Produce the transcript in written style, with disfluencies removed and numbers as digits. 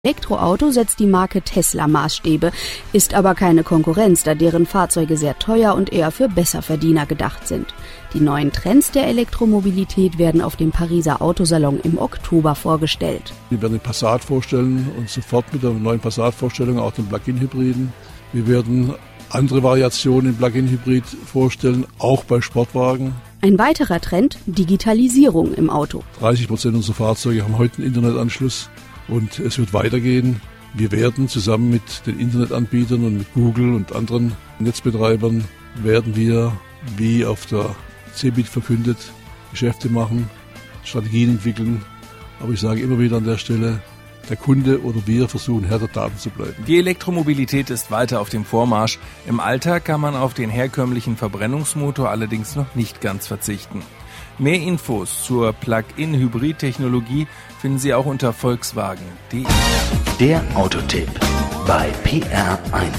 Elektroauto setzt die Marke Tesla Maßstäbe, ist aber keine Konkurrenz, da deren Fahrzeuge sehr teuer und eher für Besserverdiener gedacht sind. Die neuen Trends der Elektromobilität werden auf dem Pariser Autosalon im Oktober vorgestellt. Wir werden den Passat vorstellen und sofort mit der neuen Passat-Vorstellung auch den Plug-in-Hybriden. Wir werden andere Variationen im Plug-in-Hybrid vorstellen, auch bei Sportwagen. Ein weiterer Trend: Digitalisierung im Auto. 30% unserer Fahrzeuge haben heute einen Internetanschluss. Und es wird weitergehen. Wir werden zusammen mit den Internetanbietern und mit Google und anderen Netzbetreibern werden wir, wie auf der CeBIT verkündet, Geschäfte machen, Strategien entwickeln. Aber ich sage immer wieder an der Stelle, der Kunde oder wir versuchen, Herr der Daten zu bleiben. Die Elektromobilität ist weiter auf dem Vormarsch. Im Alltag kann man auf den herkömmlichen Verbrennungsmotor allerdings noch nicht ganz verzichten. Mehr Infos zur Plug-in-Hybrid-Technologie finden Sie auch unter volkswagen.de. Der Autotipp bei PR1.